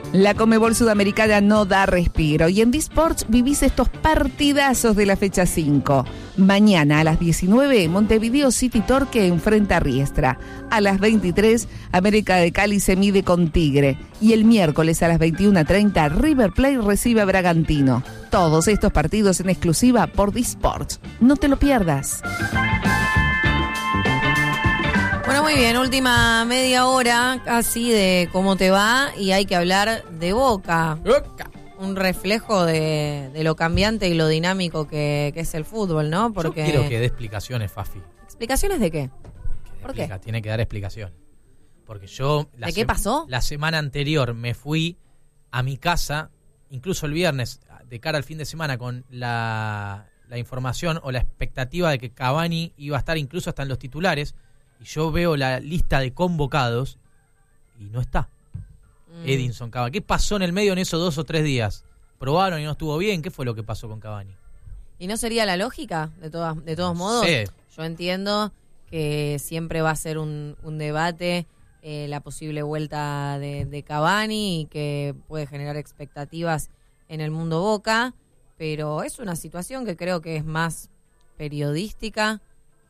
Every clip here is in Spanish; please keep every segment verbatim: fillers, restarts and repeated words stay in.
La Conmebol Sudamericana no da respiro y en D-Sports vivís estos partidazos de la fecha cinco. Mañana a las diecinueve, Montevideo City Torque enfrenta a Riestra. A las veintitrés, América de Cali se mide con Tigre. Y el miércoles a las veintiuna treinta, River Plate recibe a Bragantino. Todos estos partidos en exclusiva por D-Sports. No te lo pierdas. Bueno, muy bien, última media hora casi de cómo te va y hay que hablar de Boca. Boca. Un reflejo de, de lo cambiante y lo dinámico que, que es el fútbol, ¿no? Porque... Yo quiero que dé explicaciones, Fafi. ¿Explicaciones de qué? Que ¿Por explica, qué? Tiene que dar explicación. Porque yo... La ¿De qué pasó? La semana anterior me fui a mi casa, incluso el viernes, de cara al fin de semana, con la, la información o la expectativa de que Cavani iba a estar incluso hasta en los titulares. Y yo veo la lista de convocados y no está. Mm. Edinson Cavani. ¿Qué pasó en el medio en esos dos o tres días? ¿Probaron y no estuvo bien? ¿Qué fue lo que pasó con Cavani? ¿Y no sería la lógica, de, todas, de todos modos? Sí. Yo entiendo que siempre va a ser un, un debate eh, la posible vuelta de, de Cavani y que puede generar expectativas en el mundo Boca, pero es una situación que creo que es más periodística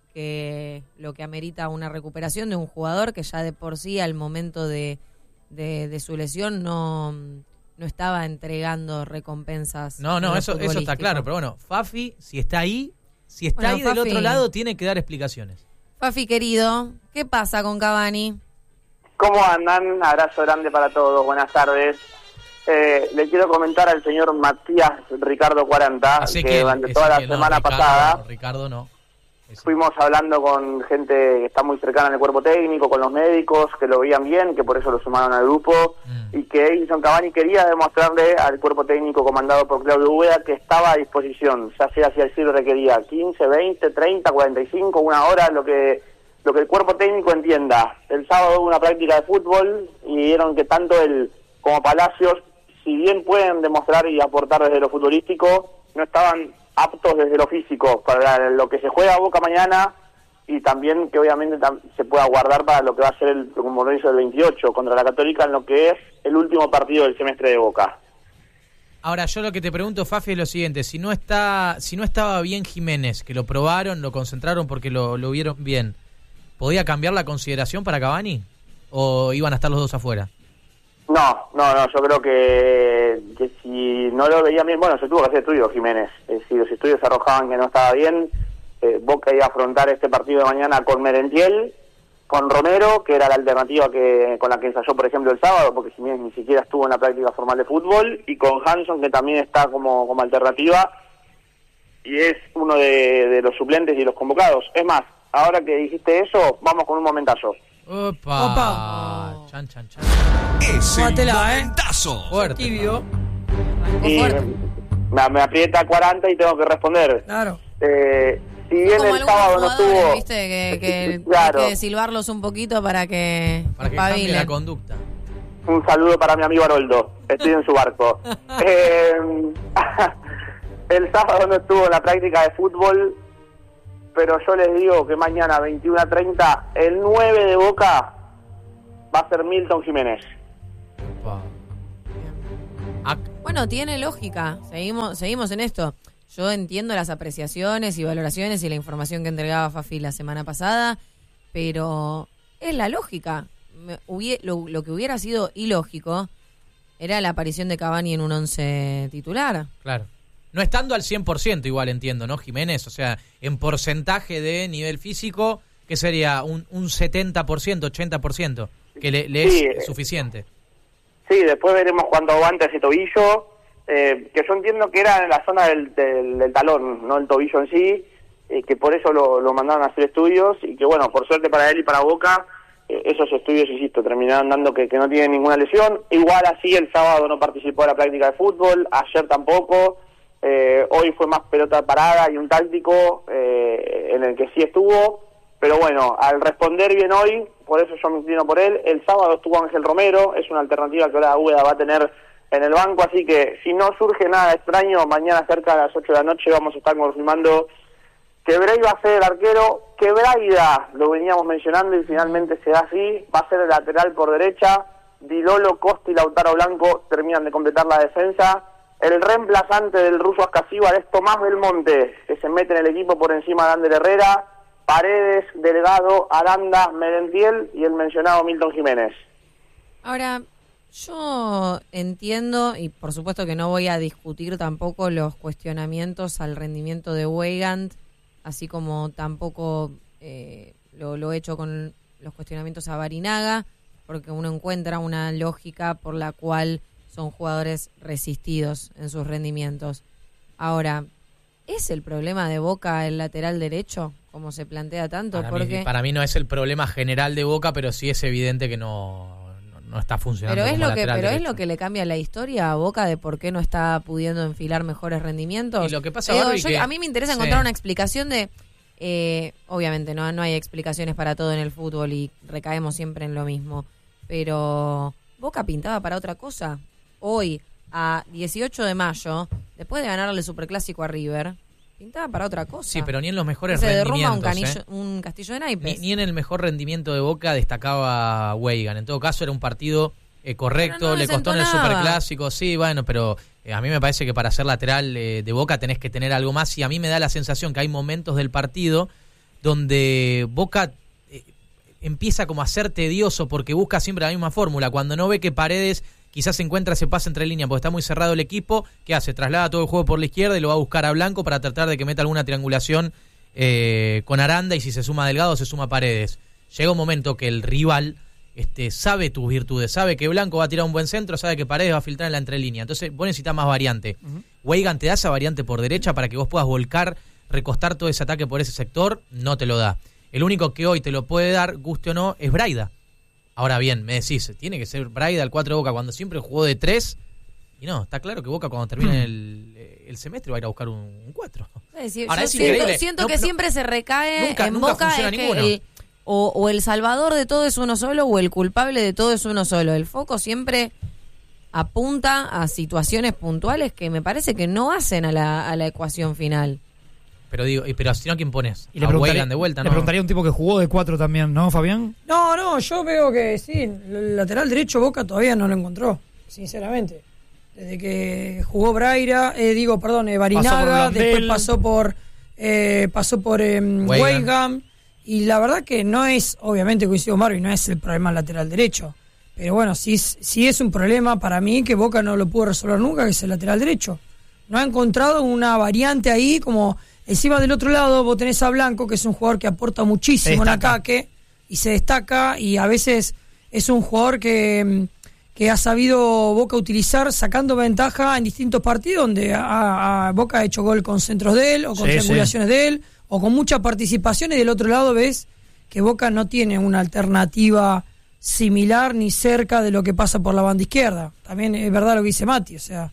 que lo que amerita una recuperación de un jugador que ya de por sí al momento de, de, de su lesión no, no estaba entregando recompensas. No, no, eso, eso está claro, pero bueno, Fafi, si está ahí, si está bueno, ahí Fafi, del otro lado, tiene que dar explicaciones. Fafi, querido, ¿qué pasa con Cavani? ¿Cómo andan? Abrazo grande para todos, buenas tardes. Eh, le quiero comentar al señor Matías Ricardo cuarenta, Así que, que durante toda la que no, semana Ricardo, pasada... No, Ricardo no. Fuimos hablando con gente que está muy cercana al cuerpo técnico, con los médicos, que lo veían bien, que por eso lo sumaron al grupo, mm. y que Edinson Cavani quería demostrarle al cuerpo técnico comandado por Claudio Ubeda que estaba a disposición, ya sea si así lo requería, quince, veinte, treinta, cuarenta y cinco, una hora, lo que lo que el cuerpo técnico entienda. El sábado hubo una práctica de fútbol y vieron que tanto él como Palacios, si bien pueden demostrar y aportar desde lo futbolístico, no estaban aptos desde lo físico para lo que se juega Boca mañana y también que obviamente tam- se pueda guardar para lo que va a ser el compromiso del veintiocho contra la Católica en lo que es el último partido del semestre de Boca. Ahora, yo lo que te pregunto, Fafi, es lo siguiente: si no está, si no estaba bien Jiménez, que lo probaron, lo concentraron porque lo, lo vieron bien, ¿podía cambiar la consideración para Cavani? ¿O iban a estar los dos afuera? No, no, no, yo creo que, que si no lo veía bien, bueno, se tuvo que hacer estudios, Jiménez. Eh, si los estudios arrojaban que no estaba bien, eh, Boca iba a afrontar este partido de mañana con Merentiel, con Romero, que era la alternativa que con la que ensayó, por ejemplo, el sábado, porque Jiménez ni siquiera estuvo en la práctica formal de fútbol, y con Hanson, que también está como, como alternativa, y es uno de, de los suplentes y los convocados. Es más, ahora que dijiste eso, vamos con un momentazo. Opa. Opa. Chan, chan, chan. Es el Mátela, ¿eh? momentazo. Fuerte. Tibio. Y me, me aprieta cuarenta y tengo que responder. Claro. Eh, si bien Como el sábado no jugadores, estuvo... viste, que, que Claro. hay que silbarlos un poquito para que Para que cambie espabilen. la conducta. Un saludo para mi amigo Haroldo, estoy en su barco. Eh, el sábado no estuvo en la práctica de fútbol, pero yo les digo que mañana veintiuno treinta, el nueve de Boca va a ser Milton Jiménez. Opa. Ac- Bueno, tiene lógica. Seguimos, seguimos en esto. Yo entiendo las apreciaciones y valoraciones y la información que entregaba Fafi la semana pasada, pero es la lógica. Me hubie- lo, lo que hubiera sido ilógico era la aparición de Cavani en un once titular. Claro. No estando al cien por ciento igual, entiendo, ¿no, Jiménez? O sea, en porcentaje de nivel físico, ¿qué sería? Un, un setenta por ciento, ochenta por ciento, que le, le Sí, es suficiente. Sí, después veremos cuando aguante ese tobillo, eh, que yo entiendo que era en la zona del, del, del talón, no el tobillo en sí, eh, que por eso lo, lo mandaron a hacer estudios y que bueno, por suerte para él y para Boca, eh, esos estudios, insisto, terminaron dando que, que no tiene ninguna lesión. Igual así el sábado no participó de la práctica de fútbol, ayer tampoco, eh, hoy fue más pelota parada y un táctico eh, en el que sí estuvo, pero bueno, al responder bien hoy, por eso yo me inclino por él. El sábado estuvo Ángel Romero, es una alternativa que ahora Úbeda va a tener en el banco, así que si no surge nada extraño, mañana cerca de las ocho de la noche vamos a estar confirmando que Bray va a ser el arquero, que Braida, lo veníamos mencionando y finalmente se da así, va a ser el lateral por derecha, Di Lolo, Costa y Lautaro Blanco terminan de completar la defensa. El reemplazante del ruso Ascasíbar es Tomás Belmonte, que se mete en el equipo por encima de Ander Herrera, Paredes, Delgado, Aranda, Merentiel y el mencionado Milton Jiménez. Ahora, yo entiendo, y por supuesto que no voy a discutir tampoco los cuestionamientos al rendimiento de Weigand, así como tampoco eh, lo, lo he hecho con los cuestionamientos a Barinaga, porque uno encuentra una lógica por la cual son jugadores resistidos en sus rendimientos. Ahora, ¿es el problema de Boca el lateral derecho, como se plantea tanto? Para, porque mí, para mí no es el problema general de Boca, pero sí es evidente que no, no, no está funcionando pero es como lo que lateral Pero derecho. es lo que le cambia la historia a Boca de por qué no está pudiendo enfilar mejores rendimientos. Y lo que pasa, Digo, Barbie, yo, que, a mí me interesa sí. encontrar una explicación de... Eh, obviamente no, no hay explicaciones para todo en el fútbol y recaemos siempre en lo mismo, pero Boca pintaba para otra cosa. Hoy, a dieciocho de mayo, después de ganarle el Superclásico a River, pintaba para otra cosa. Sí, pero ni en los mejores se rendimientos. derrumba un, canillo, ¿eh? un castillo de naipes. Ni, ni en el mejor rendimiento de Boca destacaba Weigand. En todo caso, era un partido eh, correcto, no le costó en el desentonaba. Superclásico, sí, bueno, pero eh, a mí me parece que para ser lateral eh, de Boca tenés que tener algo más, y a mí me da la sensación que hay momentos del partido donde Boca eh, empieza como a ser tedioso porque busca siempre la misma fórmula. Cuando no ve que Paredes quizás encuentra ese pase entre líneas porque está muy cerrado el equipo, ¿qué hace? Traslada todo el juego por la izquierda y lo va a buscar a Blanco para tratar de que meta alguna triangulación eh, con Aranda, y si se suma Delgado se suma Paredes. Llega un momento que el rival este, sabe tus virtudes, sabe que Blanco va a tirar un buen centro, sabe que Paredes va a filtrar en la entrelínea, entonces vos necesitas más variante. Uh-huh. Weigand te da esa variante por derecha para que vos puedas volcar, recostar todo ese ataque por ese sector, no te lo da. El único que hoy te lo puede dar, guste o no, es Braida. Ahora bien, me decís, tiene que ser Braida el cuatro de Boca cuando siempre jugó de tres, y no, está claro que Boca cuando termine el, el semestre va a ir a buscar un, un cuatro. Es decir, Ahora yo es siento, increíble. siento No, que no, siempre se recae nunca, en nunca Boca funciona es que ninguno. el, o, o el salvador de todo es uno solo o el culpable de todo es uno solo. El foco siempre apunta a situaciones puntuales que me parece que no hacen a la, a la ecuación final. Pero digo, pero si no, ¿quién pones? Y le a Weigand de preguntaría, vuelta, le ¿no? preguntaría a un tipo que jugó de cuatro también, ¿no, Fabián? No, no, yo veo que sí, el lateral derecho Boca todavía no lo encontró, sinceramente. Desde que jugó Braira, eh, digo, perdón, eh, Barinaga, después pasó por eh, pasó por eh, Weigand, y la verdad que no es, obviamente coincido con Marvin, no es el problema lateral derecho, pero bueno, sí, sí es un problema para mí que Boca no lo pudo resolver nunca, que es el lateral derecho. No ha encontrado una variante ahí como... Encima del otro lado vos tenés a Blanco, que es un jugador que aporta muchísimo en ataque y se destaca, y a veces es un jugador que, que ha sabido Boca utilizar sacando ventaja en distintos partidos donde a, a Boca ha hecho gol con centros de él o con sí, triangulaciones sí. de él o con mucha participación, y del otro lado ves que Boca no tiene una alternativa similar ni cerca de lo que pasa por la banda izquierda. También es verdad lo que dice Mati, o sea...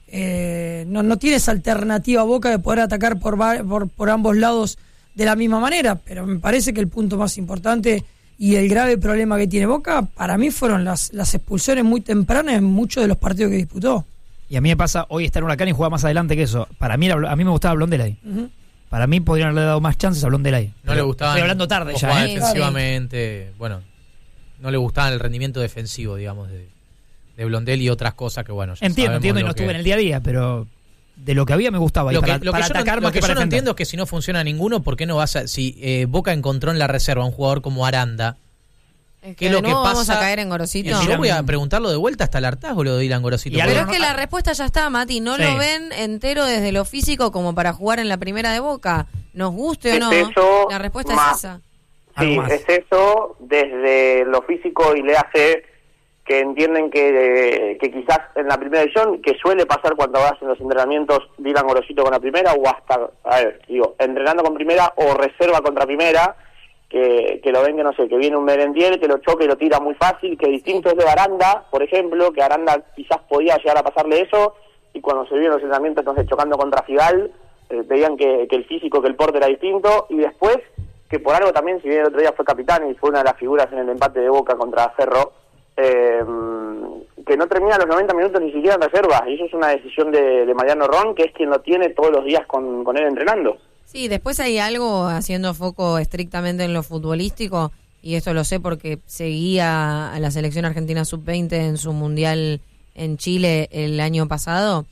Eh, no, no tienes alternativa a Boca de poder atacar por, por, por ambos lados de la misma manera, pero me parece que el punto más importante y el grave problema que tiene Boca para mí fueron las, las expulsiones muy tempranas en muchos de los partidos que disputó. Y a mí me pasa, hoy está en Huracán y juega más adelante que eso. Para mí, a mí me gustaba Blondelay. Uh-huh. Para mí podrían haberle dado más chances a Blondelay. No pero le gustaban. Estoy hablando tarde ya. ¿eh? Defensivamente, bueno, no le gustaba el rendimiento defensivo, digamos, de... de Blondel y otras cosas que, bueno, ya entiendo, entiendo, y no que... estuve en el día a día, pero de lo que había me gustaba. Lo y que, para, lo para que yo atacar no, más lo que, que yo para no defender. entiendo es que si no funciona ninguno, ¿por qué no vas a...? Si eh, Boca encontró en la reserva un jugador como Aranda, es ¿qué que es lo de que nuevo pasa? Vamos a caer en Gorosito. Yo voy a preguntarlo de vuelta hasta el hartazgo, lo de Dylan Gorosito. Pero es que la respuesta ya está, Mati. No sí. lo ven entero desde lo físico como para jugar en la primera de Boca. Nos guste o no, eso, la respuesta más. es esa. Sí, es eso desde lo físico, y le hace que entienden que, que quizás en la primera edición, que suele pasar cuando vas en los entrenamientos, Dylan Gorosito con la primera, o hasta, a ver, digo, entrenando con primera o reserva contra primera, que, que lo ven que no sé, que viene un Merentiel, que lo choque y lo tira muy fácil, que distinto es de Aranda, por ejemplo, que Aranda quizás podía llegar a pasarle eso, y cuando se vieron los entrenamientos, entonces chocando contra Figal, eh, veían que, que el físico, que el porte era distinto, y después, que por algo también, si bien el otro día fue capitán y fue una de las figuras en el empate de Boca contra Ferro, Eh, que no termina los noventa minutos ni siquiera en reserva, y eso es una decisión de, de Mariano Ron, que es quien lo tiene todos los días con, con él entrenando. Sí, después hay algo, haciendo foco estrictamente en lo futbolístico, y esto lo sé porque seguía a la selección argentina sub veinte en su mundial en Chile el año pasado,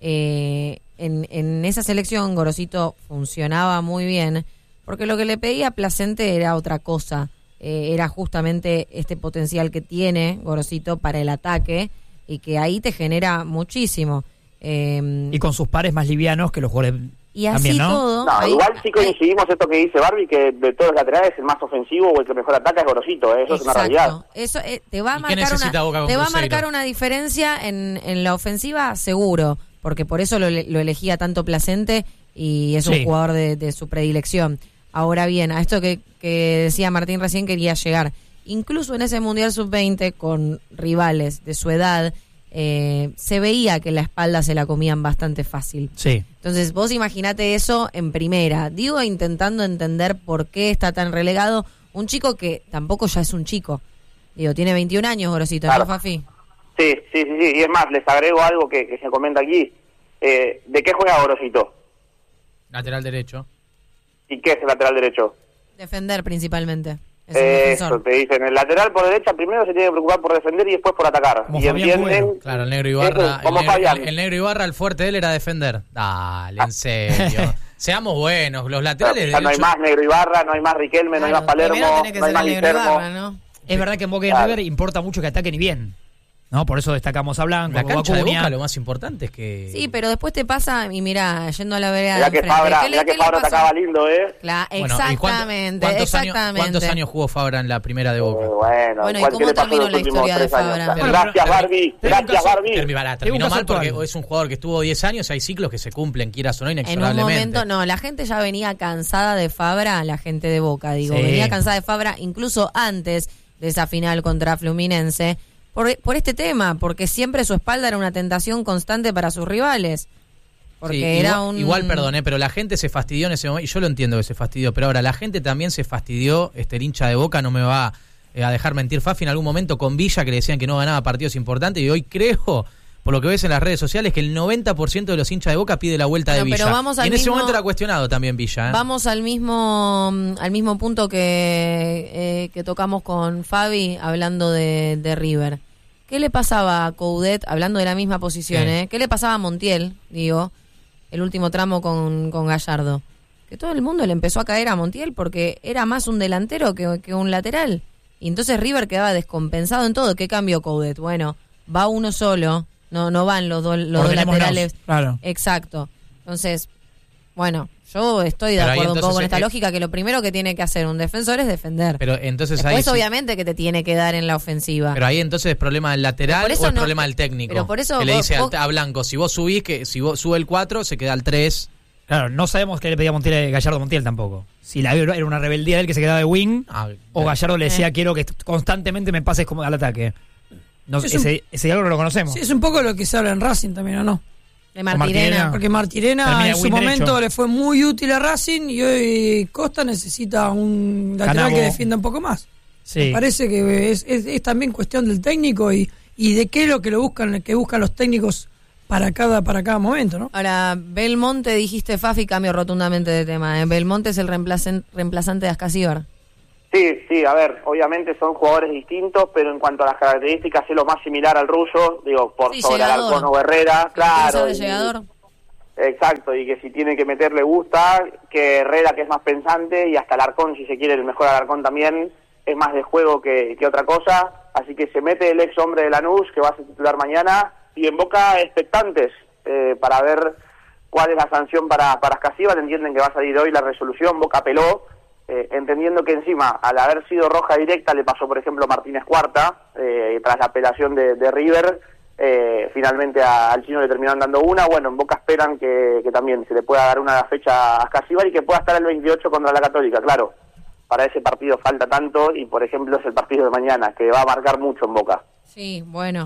eh, en, en esa selección Gorosito funcionaba muy bien, porque lo que le pedía a Placente era otra cosa, eh, era justamente este potencial que tiene Gorosito para el ataque, y que ahí te genera muchísimo. Eh, y con sus pares más livianos que los jugadores. Y así también, ¿no? todo. No, ahí, igual sí coincidimos esto que dice Barbie, que de todos los laterales el más ofensivo o el que mejor ataca es Gorosito, ¿eh? Eso exacto. es una realidad. Eso eh, te va a ¿Y qué marcar necesita una Boca con te va a Cruzeiro? marcar una diferencia en, en la ofensiva, seguro, porque por eso lo, lo elegía tanto Placente y es Sí. un jugador de, de su predilección. Ahora bien, a esto que, que decía Martín recién quería llegar. Incluso en ese Mundial sub veinte con rivales de su edad, eh, se veía que la espalda se la comían bastante fácil. Sí. Entonces vos imaginate eso en primera. Digo, intentando entender por qué está tan relegado un chico que tampoco ya es un chico. Digo, tiene veintiún años, Gorosito, Claro. ¿no, Fafi? Sí, sí, sí, sí, y es más, les agrego algo que, que se comenta aquí. Eh, ¿De qué juega Gorosito? Lateral derecho. ¿Y qué es el lateral derecho? Defender principalmente. Es un Eso, defensor. te dicen, el lateral por derecha primero se tiene que preocupar por defender y después por atacar. Como y Fabián entienden... Cubero. Claro, el negro Ibarra. Eso, como el, negro, Fabián. el- el negro Ibarra, el fuerte de él era defender. Dale, en serio. Seamos buenos. Los laterales Ya no hay derechos- más Negro Ibarra, no hay más Riquelme, no hay más Claro, primero Palermo, tenés que no hay ser más el negro Guillermo. Ibarra, ¿no? Es verdad que en Boca y en Claro. River importa mucho que ataquen y bien. ¿No? Por eso destacamos a Blanco, La a cancha de Acuña. Boca lo más importante es que... Sí, pero después te pasa, y mira, yendo a la vereda Mirá de que enfrente, Fabra, ¿qué le- mirá que qué le Fabra pasó? atacaba lindo, ¿eh? Cla- Bueno, ¿y cuánto- exactamente, ¿cuántos, años, exactamente. ¿Cuántos años jugó Fabra en la primera de Boca? Eh, bueno, Bueno, ¿y ¿cuál- cómo qué le pasó terminó los la últimos historia de tres años? Fabra? Bueno, Gracias, pero- Barbie, pero- gracias, pero- Barbie. Termi- pará, Tengo un terminó caso mal porque actual. es un jugador que estuvo diez años, hay ciclos que se cumplen, quieras o no, En un inexorablemente. momento, no, la gente ya venía cansada de Fabra, la gente de Boca, digo, Sí. venía cansada de Fabra incluso antes de esa final contra Fluminense, por, por este tema, porque siempre su espalda era una tentación constante para sus rivales. Porque Sí, era igual, un... igual, perdón, eh, pero la gente se fastidió en ese momento, y yo lo entiendo que se fastidió, pero ahora la gente también se fastidió, este el hincha de Boca no me va eh, a dejar mentir, Fafi, en algún momento con Villa, que le decían que no ganaba partidos importantes, y hoy creo, por lo que ves en las redes sociales, que el noventa por ciento de los hinchas de Boca pide la vuelta Bueno, de pero Villa. vamos Y al en ese mismo- momento era cuestionado también Villa. ¿eh? Vamos al mismo al mismo punto que, eh, que tocamos con Fabi hablando de, de River. ¿Qué le pasaba a Coudet, hablando de la misma posición, ¿Qué? eh? ¿Qué le pasaba a Montiel, digo, el último tramo con, con Gallardo? Que todo el mundo le empezó a caer a Montiel porque era más un delantero que, que un lateral. Y entonces River quedaba descompensado en todo. ¿Qué cambió Coudet? Bueno, va uno solo, no no van los, dos los dos Ordenémonos, laterales. claro. Exacto. Entonces, bueno, yo estoy de Pero ahí acuerdo un poco entonces, con esta eh, lógica que lo primero que tiene que hacer un defensor es defender. Pero entonces Después, ahí sí- obviamente, que te tiene que dar en la ofensiva. Pero ahí entonces es problema del lateral Pero por eso o es no- problema del técnico. pero por eso que le vos- dice al- vos- a Blanco, si vos subís, que si vos sube el cuatro, se queda al tres. Claro, no sabemos qué le pedía Montiel, Gallardo a Montiel tampoco. Si la era una rebeldía de él que se quedaba de wing, Ah, o Gallardo le decía Eh. quiero que constantemente me pases como al ataque. No, Es ese, ese diálogo no lo conocemos. Sí, es un poco lo que se habla en Racing también, ¿o no? de Martirena. Martirena. Porque Martirena Termina en su win momento derecho. le fue muy útil a Racing y hoy Costa necesita un lateral Canavo. que defienda un poco más. Sí. Me parece que es, es, es también cuestión del técnico y, y de qué es lo que lo buscan, que buscan los técnicos para cada para cada momento, ¿no? Ahora, Belmonte, dijiste, Fafi, cambio rotundamente de tema. ¿eh? Belmonte es el reemplacen- reemplazante de Ascasíbar. Sí, sí, a ver, obviamente son jugadores distintos, pero en cuanto a las características es lo más similar al ruso, digo, por Sí, sobre llegador. Alarcón o Herrera, ¿Quiere ser claro. de y- llegador? Exacto, y que si tiene que meter le gusta, que Herrera que es más pensante, y hasta Alarcón, si se quiere, el mejor Alarcón también, es más de juego que, que otra cosa, así que se mete el ex hombre de Lanús, que va a ser titular mañana, y en Boca expectantes, eh, para ver cuál es la sanción para, para Ascasíbar. Entienden que va a salir hoy la resolución, Boca apeló, eh, entendiendo que encima, al haber sido roja directa, le pasó por ejemplo Martínez Cuarta, eh, tras la apelación de, de River, eh, finalmente a, al chino le terminaron dando una. Bueno, en Boca esperan que, que también se le pueda dar una fecha a Ascasíbar y que pueda estar el veintiocho contra la Católica, claro. Para ese partido falta tanto y por ejemplo es el partido de mañana, que va a marcar mucho en Boca. Sí, bueno,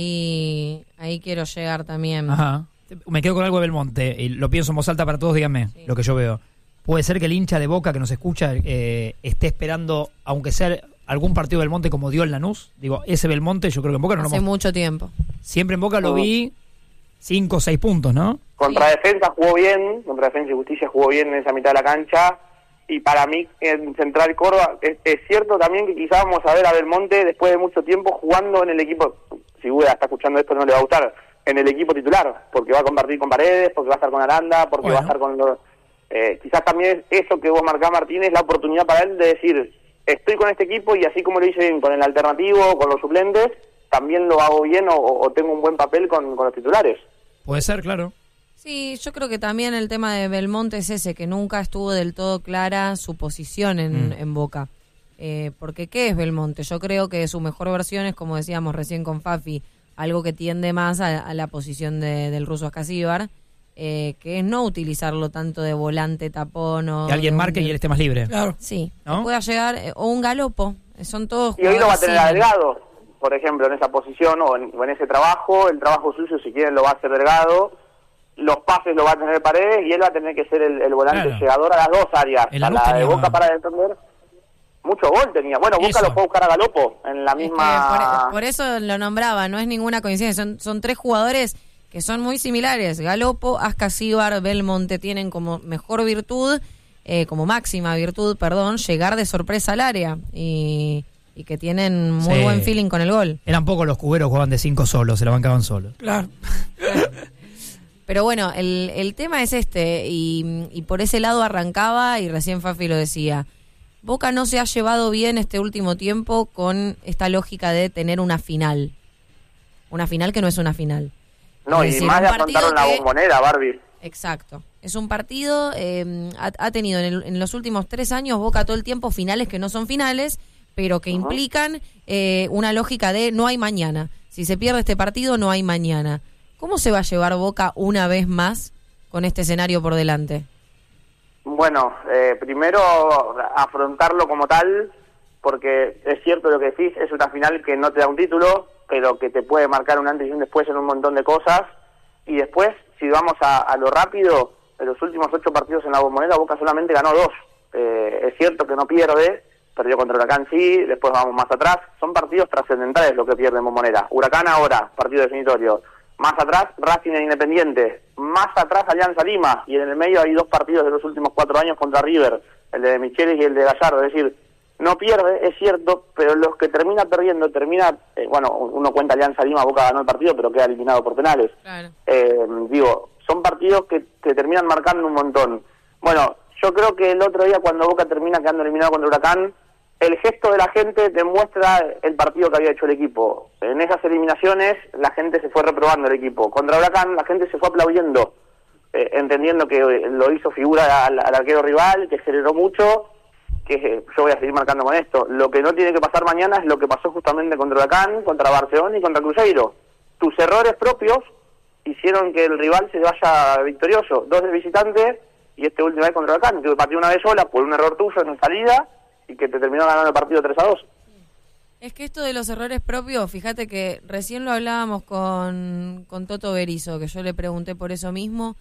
ahí ahí quiero llegar también. Ajá. Me quedo con algo de Belmonte, y lo pienso en voz alta para todos, díganme Sí. lo que yo veo. Puede ser que el hincha de Boca que nos escucha eh, esté esperando, aunque sea algún partido de Belmonte como dio el Lanús. Digo, ese Belmonte yo creo que en Boca no lo Hace hemos... mucho tiempo. Siempre en Boca lo vi cinco o seis puntos, ¿no? Contra Defensa jugó bien, contra Defensa y Justicia jugó bien en esa mitad de la cancha, y para mí en Central Córdoba es, es cierto también que quizás vamos a ver a Belmonte después de mucho tiempo jugando en el equipo, si Buda está escuchando esto no le va a gustar, en el equipo titular, porque va a compartir con Paredes, porque va a estar con Aranda, porque bueno. va a estar con los... Eh, quizás también eso que vos marcás, Martín, es la oportunidad para él de decir, estoy con este equipo y así como lo hice bien con el alternativo, con los suplentes, también lo hago bien o, o tengo un buen papel con, con los titulares. Puede ser, claro. Sí, yo creo que también el tema de Belmonte es ese, que nunca estuvo del todo clara su posición en, mm. en Boca. Eh, porque ¿qué es Belmonte? Yo creo que su mejor versión es, como decíamos recién con Fafi, algo que tiende más a, a la posición de, del ruso Ascasíbar, eh, que es no utilizarlo tanto de volante, tapón o... Que alguien marque y él esté más libre. Claro. Sí, ¿no? pueda llegar, eh, o un Galopo, son todos... Y hoy lo va a tener a Delgado, por ejemplo, en esa posición o en, o en ese trabajo, el trabajo suyo si quieren lo va a hacer Delgado, los pases lo va a tener Paredes y él va a tener que ser el, el volante claro. llegador a las dos áreas, el a la tenía... de Boca para defender. Mucho gol tenía. Bueno, Boca lo puede buscar a Galopo en la misma... Por, por eso lo nombraba, no es ninguna coincidencia. Son, son tres jugadores que son muy similares. Galopo, Ascasíbar, Belmonte tienen como mejor virtud, eh, como máxima virtud, perdón, llegar de sorpresa al área. Y, y que tienen muy sí. buen feeling con el gol. Eran pocos los cuberos, jugaban de cinco solos, se la bancaban solos. Claro. Pero bueno, el, el tema es este, y, y por ese lado arrancaba, y recién Fafi lo decía. Boca no se ha llevado bien este último tiempo con esta lógica de tener una final. Una final que no es una final. No, es y decir, más de afrontaron la Bombonera, Barbie. Exacto. Es un partido, eh, ha, ha tenido en, el, en los últimos tres años Boca todo el tiempo finales que no son finales, pero que uh-huh. implican eh, una lógica de no hay mañana. Si se pierde este partido, no hay mañana. ¿Cómo se va a llevar Boca una vez más con este escenario por delante? Bueno, eh, primero afrontarlo como tal, porque es cierto lo que decís, es una final que no te da un título, pero que te puede marcar un antes y un después en un montón de cosas. Y después, si vamos a, a lo rápido, en los últimos ocho partidos en la Bombonera, Boca solamente ganó dos. Eh, es cierto que no pierde, perdió contra Huracán sí, después vamos más atrás. Son partidos trascendentales lo que pierde en Bombonera. Huracán ahora, partido definitorio. Más atrás, Racing e Independiente. Más atrás, Alianza Lima. Y en el medio hay dos partidos de los últimos cuatro años contra River. El de Michelis y el de Gallardo. Es decir, no pierde, es cierto, pero los que termina perdiendo, termina... Eh, bueno, uno cuenta Alianza Lima, Boca ganó el partido, pero queda eliminado por penales. Claro. Eh, digo, son partidos que, que terminan marcando un montón. Bueno, yo creo que el otro día cuando Boca termina quedando eliminado contra Huracán, el gesto de la gente demuestra el partido que había hecho el equipo. En esas eliminaciones la gente se fue reprobando el equipo. Contra Huracán la gente se fue aplaudiendo, eh, entendiendo que lo hizo figura al, al arquero rival, que generó mucho, que eh, yo voy a seguir marcando con esto. Lo que no tiene que pasar mañana es lo que pasó justamente contra Huracán, contra Barcelona y contra Cruzeiro. Tus errores propios hicieron que el rival se vaya victorioso. Dos de visitante y este último vez contra Huracán, que partió una vez sola por un error tuyo en salida, y que te terminó ganando el partido tres a dos. Es que esto de los errores propios, fíjate que recién lo hablábamos con, con Toto Berizzo, que yo le pregunté por eso mismo,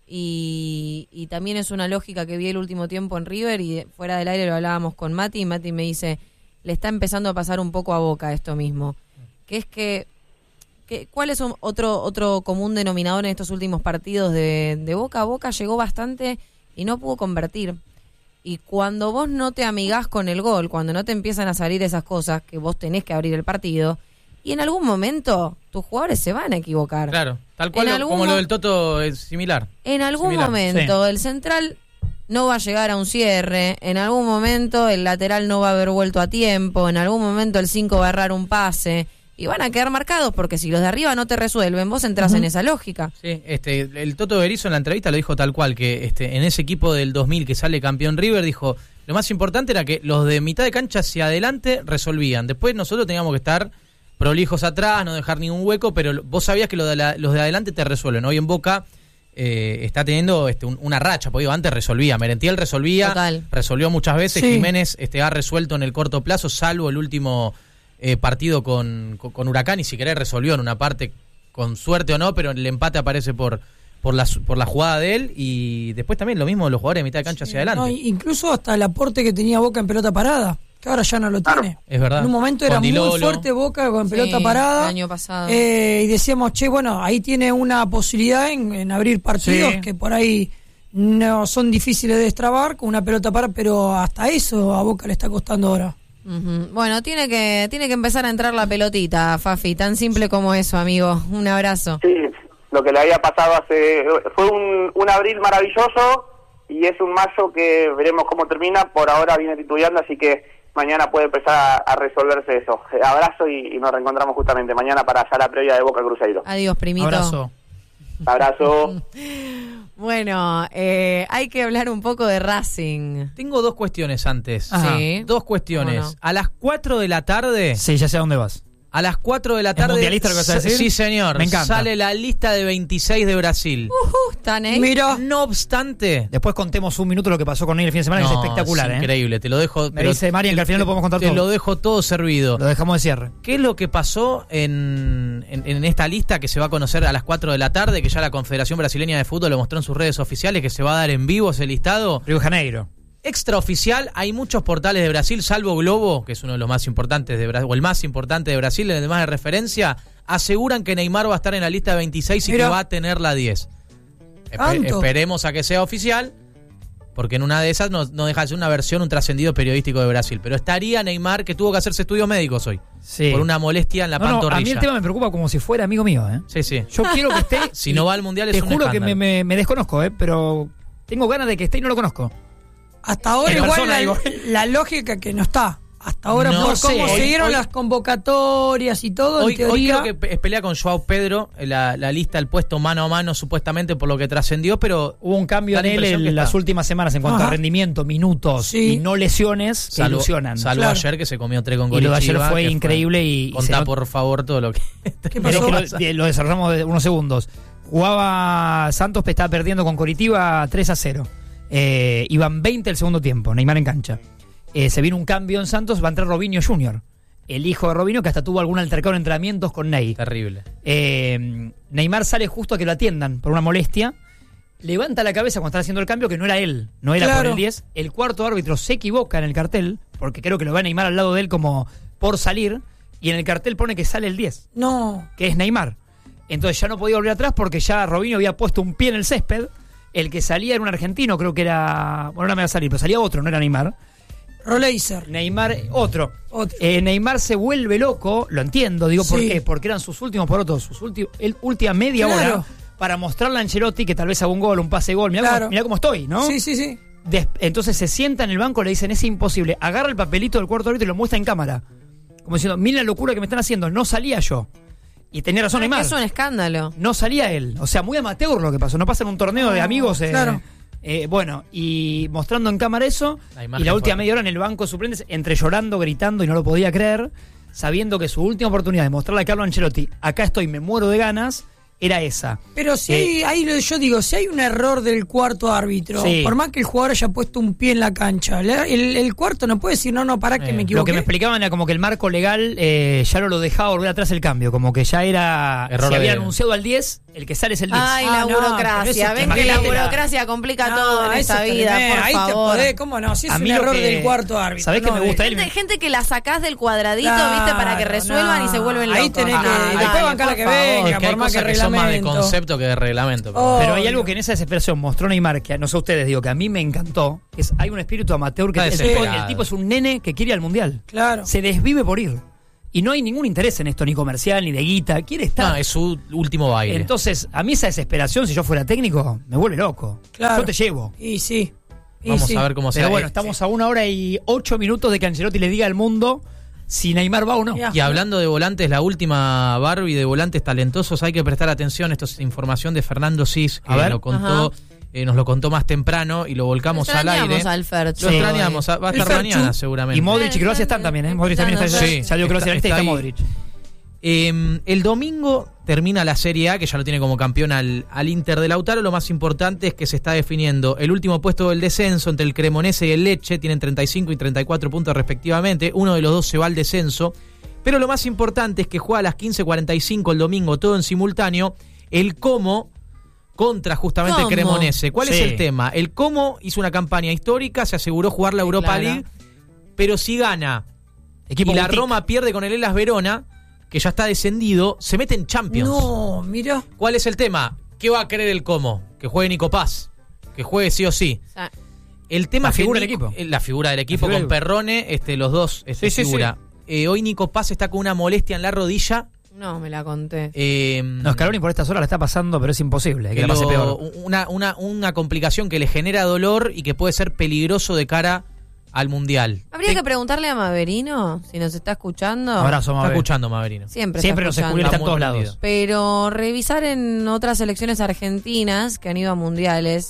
y, y también es una lógica que vi el último tiempo en River, y fuera del aire lo hablábamos con Mati, y Mati me dice, le está empezando a pasar un poco a Boca esto mismo, que es que, que ¿cuál es un, otro, otro común denominador en estos últimos partidos de, de Boca? Boca llegó bastante y no pudo convertir. Y cuando vos no te amigás con el gol, cuando no te empiezan a salir esas cosas, que vos tenés que abrir el partido, y en algún momento tus jugadores se van a equivocar. Claro, tal cual lo, como lo del Toto es similar. En algún similar. momento sí. el central no va a llegar a un cierre, en algún momento el lateral no va a haber vuelto a tiempo, en algún momento el cinco va a errar un pase, y van a quedar marcados porque si los de arriba no te resuelven, vos entras uh-huh. en esa lógica. Sí, este, el Toto Berizzo en la entrevista lo dijo tal cual, que este, en ese equipo del dos mil que sale campeón River, dijo, lo más importante era que los de mitad de cancha hacia adelante resolvían. Después nosotros teníamos que estar prolijos atrás, no dejar ningún hueco, pero vos sabías que los de, la, los de adelante te resuelven. Hoy en Boca eh, está teniendo este, un, una racha, porque antes resolvía, Merentiel resolvía, Total. resolvió muchas veces, sí. Jiménez este, ha resuelto en el corto plazo, salvo el último... Eh, partido con, con, con Huracán, y si querés resolvió en una parte con suerte o no, pero el empate aparece por por la, por la jugada de él, y después también lo mismo de los jugadores de mitad de cancha sí, hacia adelante. No, incluso hasta el aporte que tenía Boca en pelota parada, que ahora ya no lo tiene. Es verdad. En un momento era Dilolo. muy fuerte Boca con sí, pelota parada. El año pasado. Eh, y decíamos, che, bueno, ahí tiene una posibilidad en, en abrir partidos sí. que por ahí no son difíciles de destrabar con una pelota par, pero hasta eso a Boca le está costando ahora. Uh-huh. Bueno, tiene que tiene que empezar a entrar la pelotita, Fafi, tan simple como eso, amigo. Un abrazo. Sí, lo que le había pasado hace... Fue un, un abril maravilloso y es un mayo que veremos cómo termina. Por ahora viene titubeando, así que mañana puede empezar a, a resolverse eso. Abrazo y, y nos reencontramos justamente mañana para ya la previa de Boca Cruzeiro. Adiós, primito. Abrazo. Abrazo. Bueno, eh, hay que hablar un poco de Racing. Tengo dos cuestiones antes. Ajá. Sí. Dos cuestiones. ¿Cómo no? A las cuatro de la tarde... Sí, ya sé a dónde vas. A las cuatro de la tarde... mundialista lo que vas a decir? Sí, señor. Me encanta. Sale la lista de veintiséis de Brasil. Uh, están ahí. Mira, No obstante... Después contemos un minuto lo que pasó con él el fin de semana, No, que es espectacular, es ¿eh? increíble, te lo dejo... Me dice Marian que al final lo podemos contar te todo. lo dejo todo servido. Lo dejamos de cierre. ¿Qué es lo que pasó en, en, en esta lista que se va a conocer a las cuatro de la tarde, que ya la Confederación Brasileña de Fútbol lo mostró en sus redes oficiales, que se va a dar en vivo ese listado? Río de Janeiro. Extraoficial, hay muchos portales de Brasil, salvo Globo, que es uno de los más importantes de Brasil, o el más importante de Brasil, el de más de referencia, aseguran que Neymar va a estar en la lista de veintiséis y Mira. que va a tener la diez. Espe- ¿Tanto? esperemos a que sea oficial, porque en una de esas no, no deja de ser una versión, un trascendido periodístico de Brasil. Pero estaría Neymar, que tuvo que hacerse estudios médicos hoy, Sí. por una molestia en la No, no, pantorrilla. a mí el tema me preocupa como si fuera amigo mío, ¿eh? Sí, sí. Yo quiero que esté. Si no va al Mundial es Te un juro que escándalo. me, me, me desconozco, ¿eh? Pero tengo ganas de que esté y no lo conozco. hasta ahora En igual persona, la, digo. la lógica que no está. Hasta ahora, No por sé, cómo hoy- se dieron hoy- las convocatorias y todo, Hoy, en teoría... hoy creo que pe- pelea con Joao Pedro, la, la lista, el puesto mano a mano, supuestamente por lo que trascendió, pero Hubo un cambio da en la él impresión que en las está. últimas semanas en cuanto Ajá. a rendimiento, minutos Sí. y no lesiones que salvo, ilusionan. salvo Claro. ayer que se comió tres con Y lo de ayer Coritiba, fue que increíble y- y Contá, se not- por favor, todo lo que... ¿Qué Pero pasó? es que lo, lo desarrollamos de unos segundos. Jugaba Santos, estaba perdiendo con Coritiba tres a cero. Eh, iban veinte el segundo tiempo, Neymar en cancha. Eh, se viene un cambio en Santos, va a entrar Robinho junior, el hijo de Robinho, que hasta tuvo algún altercado en entrenamientos con Ney. Terrible. Eh, Neymar sale justo a que lo atiendan por una molestia. Levanta la cabeza cuando está haciendo el cambio, que no era él, no era Claro. por el diez. El cuarto árbitro se equivoca en el cartel, porque creo que lo va a Neymar al lado de él como por salir, y en el cartel pone que sale el diez, No, que es Neymar. Entonces ya no podía volver atrás porque ya Robinho había puesto un pie en el césped. El que salía era un argentino, creo que era... Bueno, no me va a salir, pero salía otro, no era Neymar. Roleiser. Neymar, otro. Otro. Eh, Neymar se vuelve loco, lo entiendo, digo, ¿por Sí. qué? Porque eran sus últimos porotos, sus últimos, el última media Claro. hora para mostrarle a Ancelotti que tal vez haga un gol, un pase gol. Mirá, Claro. cómo, mirá cómo estoy, ¿no? Sí, sí, sí. Des- entonces se sienta en el banco, le dicen, es imposible. Agarra el papelito del cuarto árbitro y lo muestra en cámara. Como diciendo, mira la locura que me están haciendo, no salía yo. Y tenía razón Es que Neymar. es un escándalo. No salía él. O sea, muy amateur lo que pasó. No pasa en un torneo de amigos. eh, claro. eh, bueno, y mostrando en cámara eso. La Y imagen la última fue- media hora en el banco de suplentes, entre llorando, gritando y no lo podía creer, sabiendo que su última oportunidad de mostrarle a Carlo Ancelotti, acá estoy, me muero de ganas, era esa. Pero si Eh, hay, ahí lo- yo digo, si hay un error del cuarto árbitro, Sí. por más que el jugador haya puesto un pie en la cancha, le- el, el cuarto no puede decir, no, no, pará que Eh, me Lo equivoqué. que me explicaban era como que el marco legal eh, ya no lo dejaba volver atrás el cambio, como que ya era... Error se había de- anunciado al diez, el que sale es el diez. Ay, Ah, la no, pero burocracia. eso Ven es que la tremendo. burocracia complica No, todo en eso esta es vida, tremendo. por Ahí te favor. podés, ¿cómo no? Si es A un mí lo error que- del cuarto árbitro. ¿sabés qué no, me gusta de- él? Gente, gente que la sacás del cuadradito, Claro, viste, para que resuelvan no. y se vuelven locos. Ahí tenés que- Ah, después dale, bancar la por que favor. venga, Es que hay por más cosas que que son más de reglamento. concepto que de reglamento. pero- Oh. Pero hay Obvio. algo que en esa desesperación mostró Neymar, que no sé ustedes, digo, que a mí me encantó, que es, hay un espíritu amateur que Está el tipo, desesperado. el tipo es un nene que quiere ir al Mundial. Claro. Se desvive por ir. Y no hay ningún interés en esto, ni comercial, ni de guita. Quiere estar. No, es su último baile. Entonces, a mí esa desesperación, si yo fuera técnico, me vuelve loco. Claro. Yo te llevo. Y sí. Y Vamos sí. a ver cómo se Pero bueno, estamos a una hora y ocho minutos de que Ancelotti le diga al mundo si Neymar va o no. Ya. Y hablando de volantes, la última Barbie de volantes talentosos, hay que prestar atención. Esto es información de Fernando Cis, que A ver. lo contó, Ajá. eh, nos lo contó más temprano y lo volcamos al aire. Extrañamos al Ferchu. Lo Sí. extrañamos, va a El estar Ferchu. mañana seguramente. Y Modric y Kroacia están también, ¿eh? Modric también está. Sí. Salió Kroacia en Está- este y está está ahí. Modric. Eh, el domingo termina la Serie A, que ya lo tiene como campeón al, al Inter de Lautaro. Lo más importante es que se está definiendo el último puesto del descenso entre el Cremonese y el Lecce. Tienen treinta y cinco y treinta y cuatro puntos respectivamente. Uno de los dos se va al descenso. Pero lo más importante es que juega a las quince cuarenta y cinco el domingo, todo en simultáneo, el Como contra justamente el ¿Cómo? Cremonese. ¿Cuál Sí. es el tema? El Como hizo una campaña histórica, se aseguró jugar la Europa claro. League, pero si gana Equipo y la boutique. Roma pierde con el Hellas Verona, que ya está descendido, se mete en Champions. No, mira. ¿Cuál es el tema? ¿Qué va a querer el Como? Que juegue Nico Paz. que juegue sí o sí. O sea, El tema La es que figura del Nico- equipo. eh, La figura del equipo figura con del- Perrone, este, los dos, este, Sí, sí, figura. Eh, hoy Nico Paz está con una molestia en la rodilla. no, me la conté. Eh, No, Scaloni por estas horas la está pasando, pero es imposible que, que la pase lo- peor. Una, una, una complicación que le genera dolor y que puede ser peligroso de cara al Mundial. Habría Te- que preguntarle a Maverino si nos está escuchando. Abrazo, Está Mabel. escuchando, Maverino. Siempre, Siempre está nos escuchando. descubre, está en Está todos muy lados. prendido. Pero revisar en otras selecciones argentinas que han ido a mundiales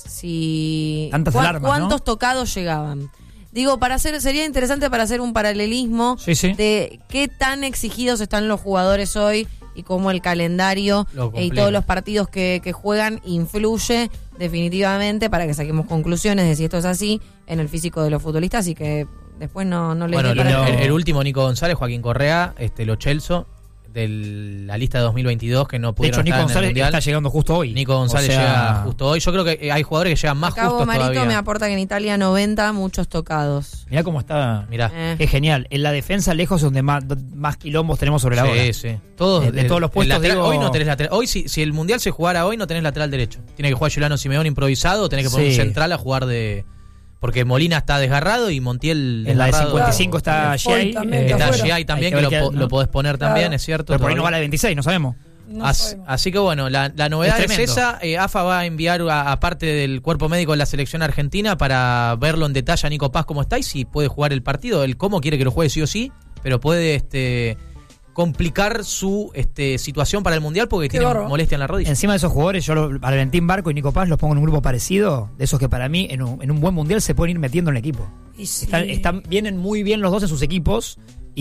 si Tantas cua- alarmas, cuántos ¿no? tocados llegaban. Digo, para hacer sería interesante para hacer un paralelismo Sí, sí. de qué tan exigidos están los jugadores hoy y cómo el calendario Lo y complica. todos los partidos que, que juegan influye definitivamente para que saquemos conclusiones de si esto es así en el físico de los futbolistas y que después no, no les Bueno, dé el, para el- lo- el último Nico González, Joaquín Correa, este, lo Chelso, de la lista de dos mil veintidós que no De hecho, pudieron Nico estar en el González Mundial. está llegando justo hoy. Nico González O sea, llega justo hoy. Yo creo que hay jugadores que llegan más Acá justos Marito todavía. me aporta que en Italia noventa muchos tocados. Mirá cómo está. Mirá. Eh. Es genial. En la defensa lejos es donde más, más quilombos tenemos sobre la Sí, hora. sí. Todos, De- de el- todos los el puestos, lateral- digo- Hoy no tenés lateral. Hoy, si, si el Mundial se jugara hoy, no tenés lateral derecho. Tiene que jugar Juliano Simeone improvisado o tenés que poner Sí. un central a jugar de... Porque Molina está desgarrado y Montiel En la de desgarrado. cincuenta y cinco está Claro. Giai. Hoy también eh, Está afuera. Giai también, Hay que, que lo, ver po- qué- lo podés poner también, Claro. es cierto. Pero por ahí no va todavía. la de veintiséis, no sabemos. No As- sabemos. así que bueno, la, la novedad Es es, tremendo. esa. Eh, AFA va a enviar a, a parte del cuerpo médico de la selección argentina para verlo en detalle a Nico Paz cómo está y si puede jugar el partido. El cómo quiere que lo juegue sí o sí, pero puede este complicar su este situación para el Mundial porque Qué tiene bárbaro. molestia en la rodilla. Encima de esos jugadores, yo lo- a Valentín Barco y Nico Paz los pongo en un grupo parecido, de esos que para mí en un, en un buen mundial se pueden ir metiendo en el equipo. Y sí. Están, están- vienen muy bien los dos en sus equipos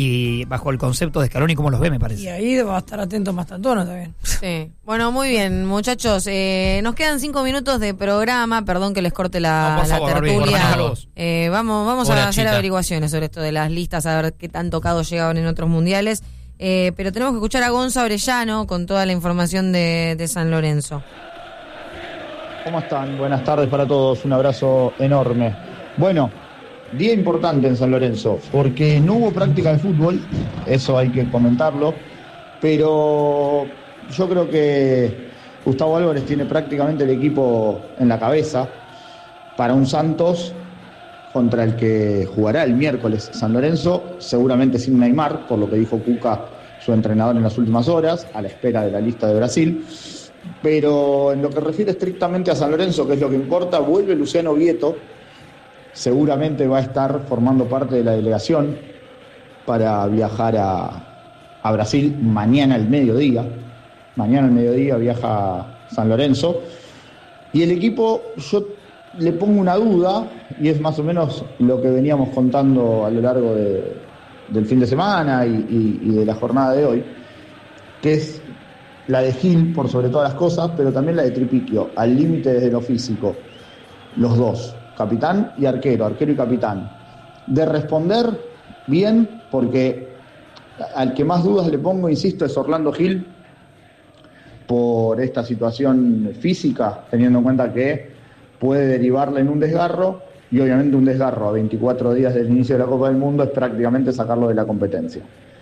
y bajo el concepto de Scaloni como los ve, me Y parece. ahí va a estar atento Mastantona también. Sí. Bueno, muy bien, muchachos. Eh, nos quedan cinco minutos de programa. Perdón que les corte la, No, por la favor, Barbie, tertulia. manejalo vos. Eh, vamos vamos Hola, a hacer Chita. averiguaciones sobre esto de las listas, a ver qué tan tocados llegaban en otros mundiales. Eh, pero tenemos que escuchar a Gonza Orellano con toda la información de, de San Lorenzo. ¿Cómo están? Buenas tardes para todos, un abrazo enorme. Bueno, día importante en San Lorenzo, porque no hubo práctica de fútbol, eso hay que comentarlo, pero yo creo que Gustavo Álvarez tiene prácticamente el equipo en la cabeza para un Santos contra el que jugará el miércoles San Lorenzo, seguramente sin Neymar, por lo que dijo Cuca, su entrenador en las últimas horas, a la espera de la lista de Brasil. Pero en lo que refiere estrictamente a San Lorenzo, que es lo que importa, vuelve Luciano Vieto, seguramente va a estar formando parte de la delegación para viajar a, a Brasil mañana al mediodía. Mañana al mediodía viaja San Lorenzo. Y el equipo, yo le pongo una duda, y es más o menos lo que veníamos contando a lo largo de, del fin de semana y, y- y de la jornada de hoy, que es la de Gil por sobre todas las cosas, pero también la de Tripiquio, al límite desde lo físico, los dos, capitán y arquero, arquero y capitán. De responder bien, porque al que más dudas le pongo, insisto, es Orlando Gil, por esta situación física, teniendo en cuenta que puede derivarle en un desgarro, y obviamente un desgarro a veinticuatro días del inicio de la Copa del Mundo es prácticamente sacarlo de la competencia.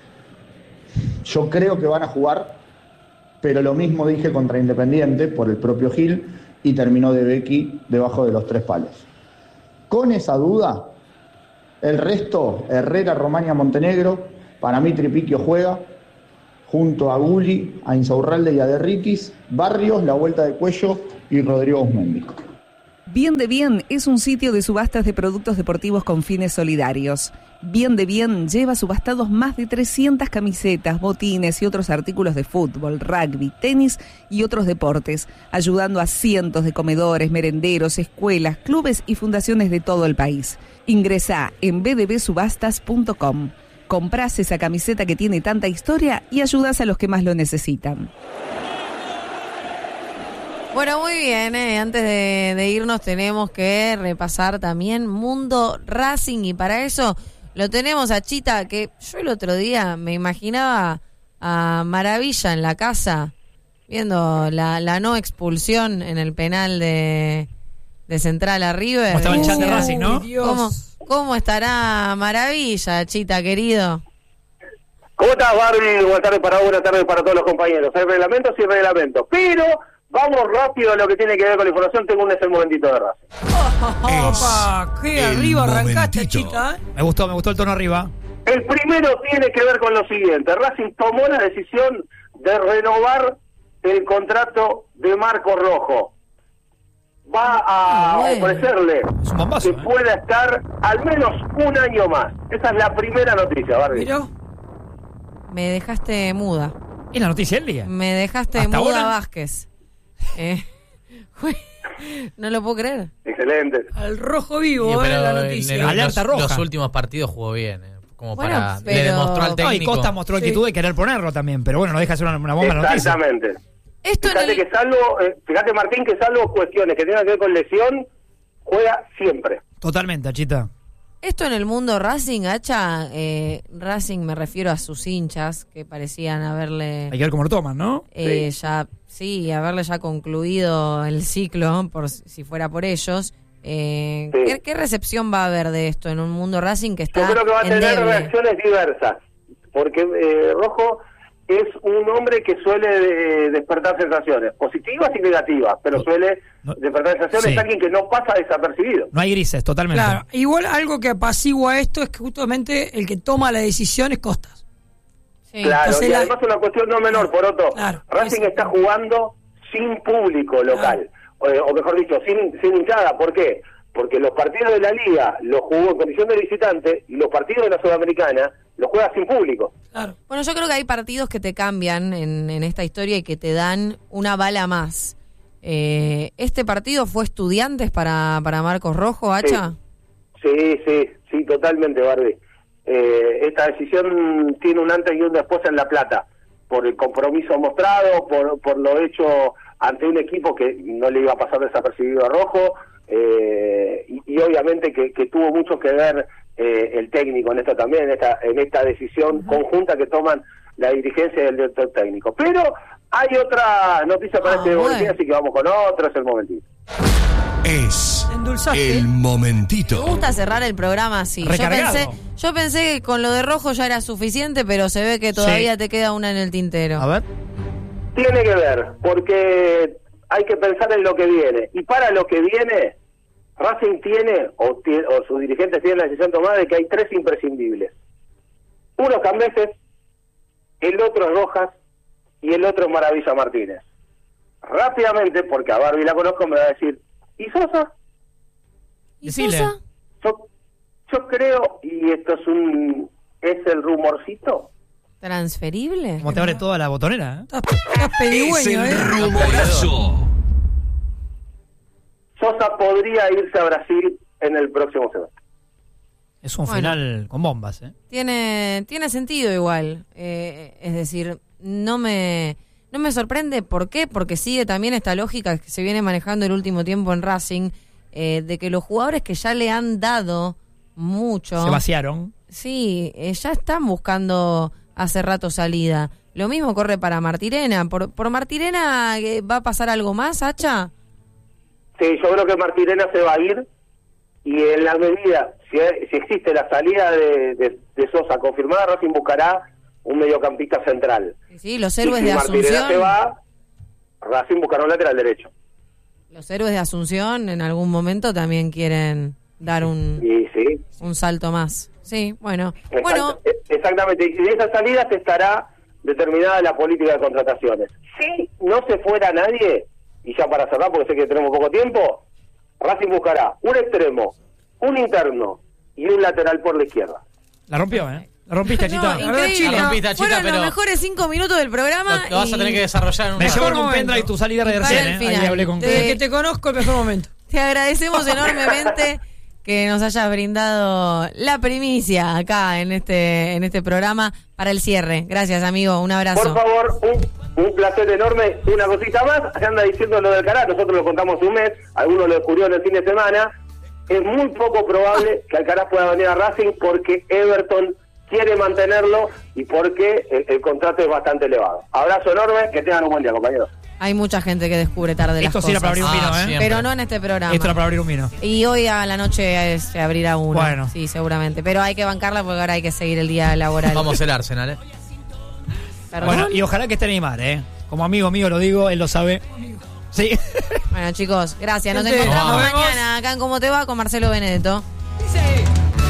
Yo creo que van a jugar, pero lo mismo dije contra Independiente por el propio Gil y terminó de Becky debajo de los tres palos. Con esa duda, el resto, Herrera, Romaña, Montenegro, para mí Tripiquio juega, junto a Gulli, a Insaurralde y a Derritis, Barrios, La Vuelta de Cuello y Rodrigo Osmendi. Bien de Bien es un sitio de subastas de productos deportivos con fines solidarios. Bien de Bien lleva subastados más de trescientas camisetas, botines y otros artículos de fútbol, rugby, tenis y otros deportes, ayudando a cientos de comedores, merenderos, escuelas, clubes y fundaciones de todo el país. Ingresá en b d b subastas punto com. Comprás esa camiseta que tiene tanta historia y ayudás a los que más lo necesitan. Bueno, muy bien, eh. antes de, de irnos tenemos que repasar también Mundo Racing y para eso lo tenemos a Chita, que yo el otro día me imaginaba a Maravilla en la casa viendo la, la no expulsión en el penal de, de Central a River. Como estaba el chat de Decía, Racing, ¿no? Uy, Dios. ¿Cómo, ¿Cómo estará Maravilla, Chita, querido? ¿Cómo estás, Barbie? Buenas tardes para vos, buenas tardes para todos los compañeros. Hay reglamentos y reglamentos. Pero Vamos rápido a lo que tiene que ver con la información. Tengo un es el momentito de Racing. ¡Opa! ¡Qué arriba arrancaste, Chita! ¿eh? Me gustó, me gustó el tono arriba. El primero tiene que ver con lo siguiente. Racing tomó la decisión de renovar el contrato de Marcos Rojo. Va a bueno. ofrecerle Es un bombazo, que ¿eh? pueda estar al menos un año más. Esa es la primera noticia, Barbie. Miró. Me dejaste muda. Es la noticia del día. Me dejaste ¿Hasta muda ahora? Vázquez. Eh, no lo puedo creer. Excelente. Al rojo vivo, Sí, eh, la pero en noticia. el- Alerta los, roja. los últimos partidos jugó bien, eh, como Bueno, para pero- le demostró al No, técnico. y Costa mostró actitud de querer ponerlo también, pero bueno, no deja de ser una, una bomba noticia. Exactamente. Esto en Fíjate el, que salvo, eh, fíjate Martín, que salvo cuestiones que tengan que ver con lesión, juega siempre. Totalmente, Achita. esto en el mundo Racing, Hacha, eh, Racing me refiero a sus hinchas que parecían haberle Hay que ver cómo lo toman, ¿no? eh, ya, sí, haberle ya concluido el ciclo, por si fuera por ellos. Eh, Sí. ¿qué, qué recepción va a haber de esto en un mundo Racing que está Yo creo que va a tener endeble? reacciones diversas, porque eh, Rojo es un hombre que suele de- despertar sensaciones, positivas y negativas, pero No, suele no, despertar sensaciones, sí. es alguien que no pasa desapercibido. No hay grises, totalmente. Claro, igual algo que apacigua esto es que justamente el que toma la decisión es Costas. Sí. Claro, Entonces y la- además una cuestión no menor, por otro, Claro, Racing eso. está jugando sin público local, o, o mejor dicho, sin, sin hinchada. ¿Por qué? Porque los partidos de la Liga los jugó en condición de visitante y los partidos de la Sudamericana los juega sin público. Claro. Bueno, yo creo que hay partidos que te cambian en, en esta historia y que te dan una bala más. Eh, ¿Este partido fue Estudiantes para, para Marcos Rojo, Hacha? Sí, sí, sí, totalmente, Barbie. Eh, esta decisión tiene un antes y un después en La Plata, por el compromiso mostrado, por, por lo hecho ante un equipo que no le iba a pasar desapercibido a Rojo, eh, y, y obviamente que, que tuvo mucho que ver eh, el técnico en esto también, en esta, en esta decisión uh-huh. conjunta que toman la dirigencia y el director técnico. Pero hay otra noticia para Ah, este bueno. boletín, así que vamos con otro, es el momentito. Es Endulzaste. el Me momentito. gusta cerrar el programa así. Yo Recargado. pensé, yo pensé que con lo de Rojo ya era suficiente, pero se ve que todavía Sí. te queda una en el tintero. A ver. Tiene que ver, porque hay que pensar en lo que viene. Y para lo que viene, Racing tiene, o, tie- o sus dirigentes tienen la decisión tomada de que hay tres imprescindibles. Uno es Cambeses, el otro es Rojas y el otro es Maravilla Martínez. Rápidamente, porque a Barbie la conozco, me va a decir, ¿y Sosa? ¿Y Decile. Sosa? Yo, yo creo, y esto es un es el rumorcito, ¿Transferible? Como te abre toda la botonera, ¿eh? Estás, estás Es pedigüeño, el ¿eh? rumorazo. Sosa podría irse a Brasil en el próximo semestre. Es un Bueno. final con bombas, ¿eh? Tiene, tiene sentido igual. Eh, es decir, no me, no me sorprende. ¿Por qué? Porque sigue también esta lógica que se viene manejando el último tiempo en Racing, eh, de que los jugadores que ya le han dado mucho, Se vaciaron. sí, eh, ya están buscando hace rato salida. Lo mismo corre para Martirena. ¿Por, por Martirena eh, va a pasar algo más, Hacha? Sí, yo creo que Martirena se va a ir y en la medida, si, si existe la salida de, de, de Sosa confirmada, Racing buscará un mediocampista central. Sí, los Y héroes si de Martirena Asunción. se va, Racing buscará un lateral derecho. Los héroes de Asunción en algún momento también quieren dar un, Y sí, un salto más. Sí, bueno. exacto- Bueno, e- exactamente. Y de esas salidas estará determinada la política de contrataciones. Si no se fuera nadie, y ya para cerrar, porque sé que tenemos poco tiempo, Racing buscará un extremo, un interno y un lateral por la izquierda. La rompió, ¿eh? La rompiste, no, Chita. increíble. La rompiste, Achita, Fueron pero- los mejores cinco minutos del programa. Lo, lo vas a y tener que desarrollar en un Me rato. llevo en un momento. pendrive tu salida de Y para recién, el ¿eh? final. Ahí hablé con... Te- Desde que te conozco, el mejor momento. Te agradecemos enormemente que nos hayas brindado la primicia acá en este en este programa para el cierre. Gracias, amigo. Un abrazo. Por favor, un, un placer enorme. Una cosita más, se anda diciendo lo del Alcaraz, nosotros lo contamos un mes, algunos lo descubrió en el fin de semana. Es muy poco probable que Alcaraz pueda venir a Racing porque Everton quiere mantenerlo y porque el, el contrato es bastante elevado. Abrazo enorme, que tengan un buen día, compañeros. Hay mucha gente que descubre tarde las Esto cosas. sí era para abrir un vino, Ah, ¿eh? siempre. Pero no en este programa. Esto era para abrir un vino. Y hoy a la noche eh, se abrirá uno. Bueno. Sí, seguramente. Pero hay que bancarla porque ahora hay que seguir el día laboral. Vamos el Arsenal, ¿eh? Perdón. Bueno, y ojalá que esté Neymar, ¿eh? Como amigo mío lo digo, él lo sabe. Sí. Bueno, chicos, gracias. Nos Gente, encontramos nos vemos. mañana acá en Cómo Te Va con Marcelo Benedetto.